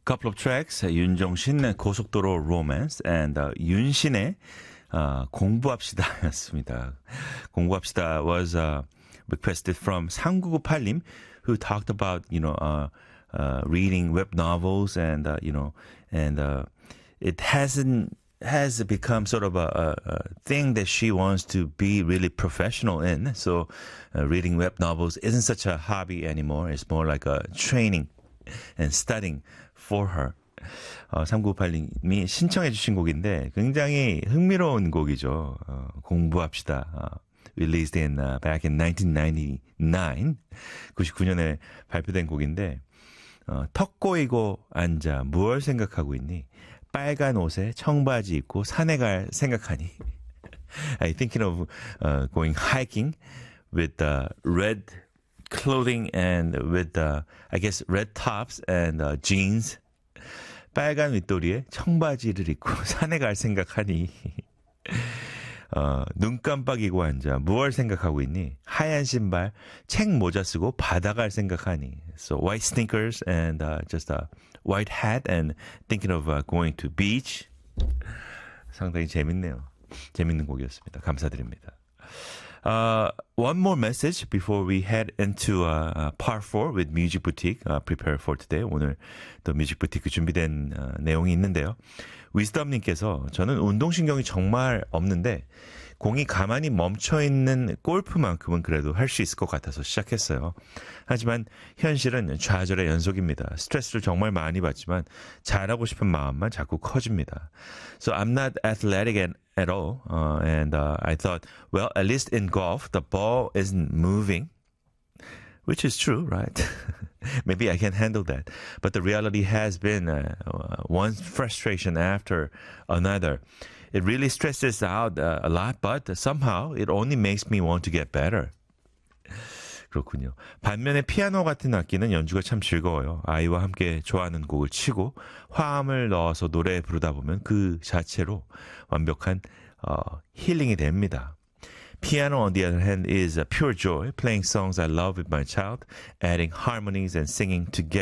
couple of tracks, 윤종신의 고속도로 Romance and 윤신의 공부합시다였습니다. 공부합시다 was requested from 3998님 who talked about, reading web novels and, it has become sort of a thing that she wants to be really professional in. So reading web novels isn't such a hobby anymore. It's more like a training and studying for her. 3998님이 신청해 주신 곡인데 굉장히 흥미로운 곡이죠. 공부합시다. Released in back in 1999, 99년에 발표된 곡인데 턱 꼬이고 앉아 무얼 생각하고 있니? 빨간 옷에 청바지 입고 산에 갈 생각하니? I'm thinking of going hiking with red clothing and with I guess red tops and jeans. 빨간 윗도리에 청바지를 입고 산에 갈 생각하니? 눈 깜빡이고 앉아 무얼 생각하고 있니? 하얀 신발, 책 모자 쓰고 바다 갈 생각하니? So white sneakers and just a white hat and thinking of going to beach. 상당히 재밌네요. 재밌는 곡이었습니다. 감사드립니다. One more message before we head into part 4 with Music Boutique. Prepare for today. 오늘 또 Music Boutique 준비된 내용이 있는데요. 위스덤님께서 저는 운동신경이 정말 없는데 공이 가만히 멈춰있는 골프만큼은 그래도 할 수 있을 것 같아서 시작했어요. 하지만 현실은 좌절의 연속입니다. 스트레스를 정말 많이 받지만 잘하고 싶은 마음만 자꾸 커집니다. So I'm not athletic at all. And I thought, well, at least in golf, the ball isn't moving. Which is true, right? Maybe I can handle that. But the reality has been one frustration after another. It really stresses out a lot, but somehow it only makes me want to get better. 그렇군요. 반면에 피아노 같은 악기는 연주가 참 즐거워요. 아이와 함께 좋아하는 곡을 치고 화음을 넣어서 노래 부르다 보면 그 자체로 완벽한 힐링이 됩니다. Piano, on the other hand, is a pure joy, playing songs I love with my child, adding harmonies and singing together.